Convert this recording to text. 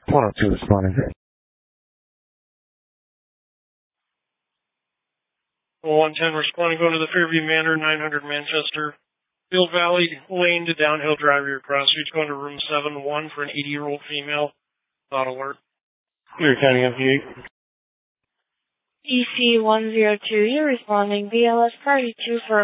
102 responding. 110 responding, going to the Fairview Manor, 900 Manchester. Field Valley Lane to downhill driver across street, going to room 7-1 for an 80-year-old female. Not alert. Clear County FD8. EC102, you're responding BLS Party 2 for